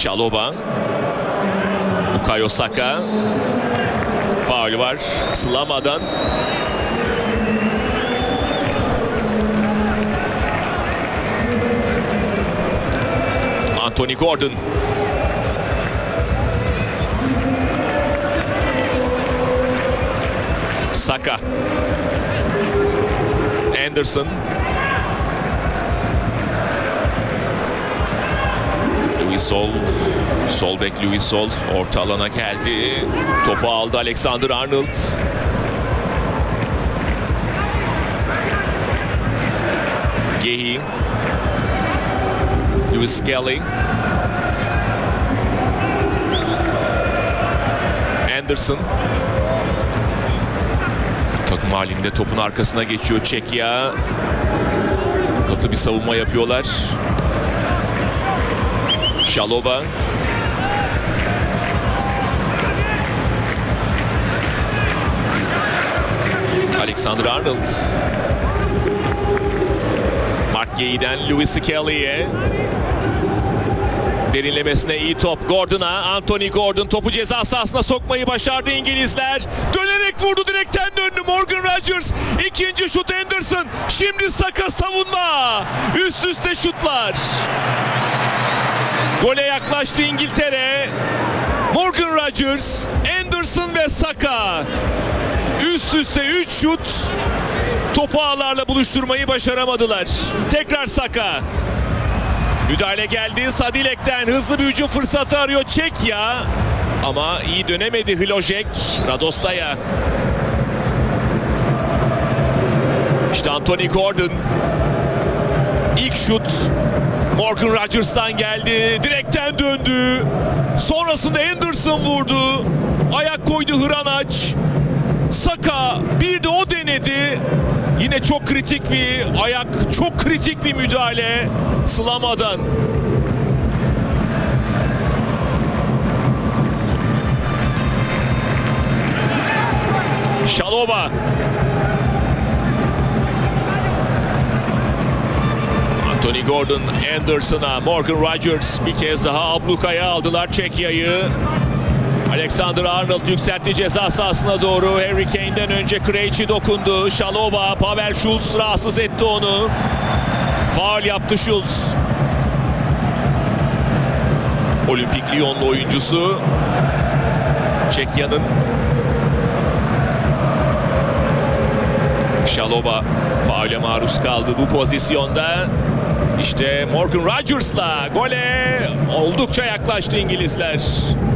Şaloba. Bukayo Saka. Faul var. Slama'dan. Anthony Gordon. Saka. Anderson. Louis Sol. Sol bek Louis Sol. Orta alana geldi. Topu aldı Alexander Arnold. Gehi. Lewis Skelly. Anderson. Takım halinde topun arkasına geçiyor Çekya. Katı bir savunma yapıyorlar. Şaloba. Alexander Arnold. Mark Gehi'den Louis Skelly'ye. Derinlemesine iyi top Gordon'a. Anthony Gordon topu ceza sahasına sokmayı başardı İngilizler. Dönerek vurdu, direkten döndü Morgan Rodgers. İkinci şut Anderson. Şimdi Saka savunma. Üst üste şutlar. Gole yaklaştı İngiltere. Morgan Rodgers, Anderson ve Saka. Üst üste 3 şut. Topu ağlarla buluşturmayı başaramadılar. Tekrar Saka. Müdahale geldi. Sadilek'ten hızlı bir hücum fırsatı arıyor Çekya. Ama iyi dönemedi Hlojek. Radosta'ya. İşte Anthony Gordon. İlk şut Morgan Rodgers'tan geldi. Direkten döndü. Sonrasında Anderson vurdu. Ayak koydu Hranac. Saka bir de o denedi. Yine çok kritik bir ayak, çok kritik bir müdahale Slama'dan. Şaloba. Anthony Gordon Anderson'a, Morgan Rodgers bir kez daha ablukaya aldılar Çekya'yı. Alexander Arnold yükseltti ceza sahasına doğru. Harry Kane'den önce Krejci dokundu. Şaloba, Pavel Schulz rahatsız etti onu. Faul yaptı Schulz. Olimpik Lyon'lu oyuncusu. Çekya'nın. Şaloba faule maruz kaldı bu pozisyonda. İşte Morgan Rodgers'la gole oldukça yaklaştı İngilizler.